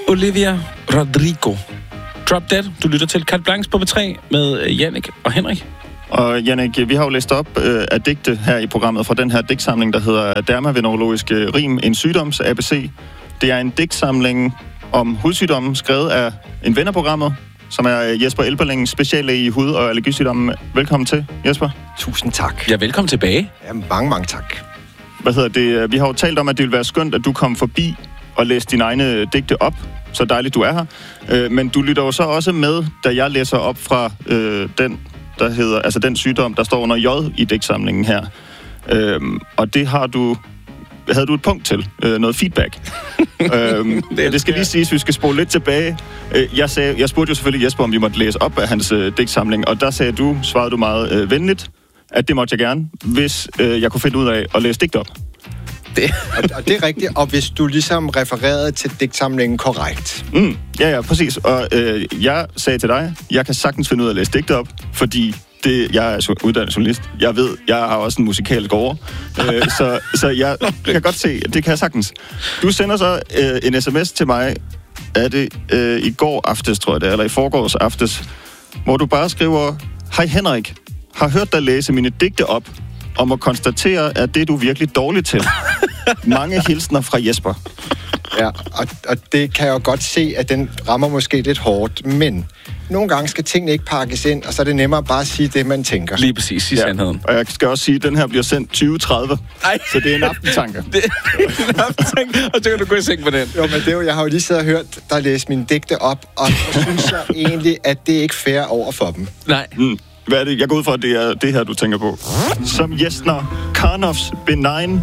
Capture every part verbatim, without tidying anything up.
Olivia Rodrigo. Drop Dead. Du lytter til Carte Blanche på B tre med Jannik og Henrik. Og Jannik, vi har jo læst op øh, af digte her i programmet fra den her digtsamling, der hedder Dermavenerologiske Rim, en sygdoms-A B C. Det er en digtsamling om hudsygdommen, skrevet af en ven af programmet, som er Jesper Elberling, speciallæge i hud- og allergisygdomme. Velkommen til, Jesper. Tusind tak. Ja, velkommen tilbage. Ja, mange, mange tak. Hvad hedder det? Vi har jo talt om, at det ville være skønt, at du kom forbi og læste dine egne digte op. Så dejligt, du er her. Men du lytter jo så også med, da jeg læser op fra øh, den, der hedder, altså den sygdom, der står under J i digtsamlingen her. Øhm, og det har du... Havde du et punkt til? Øh, noget feedback? øhm, det, det skal lige siges, vi skal spole lidt tilbage. Jeg, sagde, jeg spurgte jo selvfølgelig Jesper, om vi måtte læse op af hans øh, digtsamling, og der sagde du, svarede du meget øh, venligt, at det måtte jeg gerne, hvis øh, jeg kunne finde ud af at læse digt op. Det. og, og det er rigtigt, og hvis du ligesom refererede til digtsamlingen korrekt. Mm, ja, ja, præcis. Og øh, jeg sagde til dig, jeg kan sagtens finde ud af at læse digt op, fordi det, jeg er uddannet journalist. Jeg ved, jeg har også en musikalsk over. øh, så, så jeg kan godt se, det kan jeg sagtens. Du sender så øh, en sms til mig, er det øh, i går aftes, tror jeg det er, eller i forgårs aftes, hvor du bare skriver, hej Henrik, har hørt dig læse mine digte op, og må konstatere, at det er du virkelig dårlig til. Mange hilsner fra Jesper. Ja, og, og det kan jeg jo godt se, at den rammer måske lidt hårdt, men nogle gange skal tingene ikke pakkes ind, og så er det nemmere bare at sige det, man tænker. Lige præcis, sige ja. Sandheden. Og jeg skal også sige, at den her bliver sendt tyve tredive, så det er en aftentanke. Det er en aftentanke, og så kan du gå i seng på den. Jo, men det er jo, jeg har jo lige siddet og hørt dig læse mine digte op, og så synes jeg egentlig, at det er ikke fair over for dem. Nej. Mm. Hvad er det? Jeg går ud fra, at det er det her, du tænker på. Som Jesner Karnoffs benign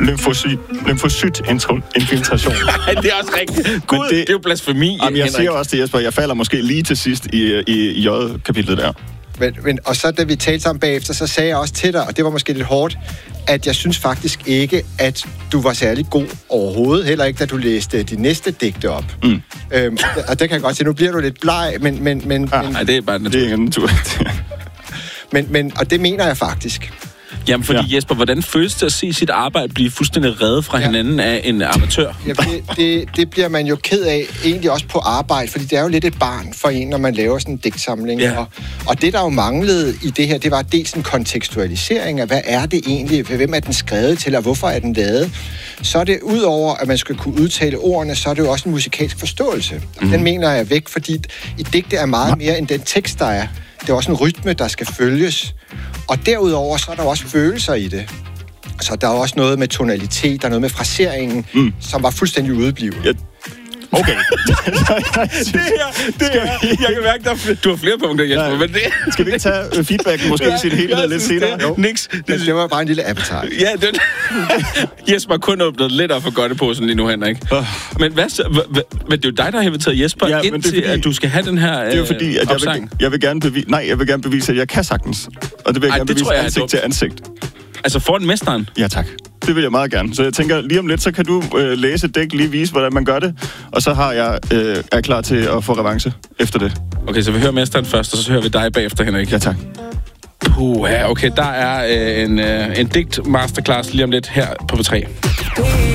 lymfocyt-infiltration. Nej, det er også rigtigt. Gud, det, det er jo blasfemi. Jamen, jeg Henrik. siger også til Jesper, jeg falder måske lige til sidst i, i, i J-kapitlet der. Men, men, og så da vi talte sammen bagefter, så sagde jeg også til dig, og det var måske lidt hårdt, at jeg synes faktisk ikke, at du var særlig god overhovedet, heller ikke, da du læste de næste digte op. Mm. Øhm, og det kan jeg godt se, nu bliver du lidt bleg, men... men, men, ah, men nej, det er bare det er ikke en natur. men, men, og det mener jeg faktisk. Jamen, fordi ja. Jesper, hvordan føles det at se sit arbejde blive fuldstændig reddet fra ja. hinanden af en amatør? Ja, det, det, det bliver man jo ked af, egentlig også på arbejde, fordi det er jo lidt et barn for en, når man laver sådan en digtsamling. Ja. Og, og det, der jo manglede i det her, det var dels en kontekstualisering af, hvad er det egentlig, hvem er den skrevet til, og hvorfor er den lavet. Så er det, udover at man skal kunne udtale ordene, så er det jo også en musikalsk forståelse. Mm. Den mener jeg væk, fordi i digte er meget mere end den tekst, der er. Det er også en rytme, der skal følges. Og derudover, så er der også følelser i det. Så der er også noget med tonalitet, der er noget med fraseringen, mm. som var fuldstændig udeblevet. Ja. Okay. det her, det her, jeg kan mærke, der du har flere punkter, Jesper, ja. men det... Skal vi ikke tage feedbacken måske i sin helhed lidt senere? Det, niks. Det, det var bare en lille appetite. Ja, det... Jesper kun åbnet lidt op for godteposen lige nu, Henrik. Oh. Men hvad så? H- h- men det er jo dig, der har inviteret Jesper ja, ind til, fordi, at du skal have den her øh, det er jo fordi, at jeg vil, jeg vil gerne bevise... Nej, jeg vil gerne bevise, at jeg kan sagtens. Og det vil jeg Ej, gerne bevise jeg, ansigt til ansigt. Altså foran mesteren? Ja, tak. Det vil jeg meget gerne. Så jeg tænker, lige om lidt, så kan du øh, læse dæk, lige vise, hvordan man gør det. Og så har jeg, øh, er klar til at få revanche efter det. Okay, så vi hører mesteren først, og så hører vi dig bagefter, Henrik. Ja, tak. Puh, ja, okay, der er øh, en, øh, en digt masterclass lige om lidt her på B tre.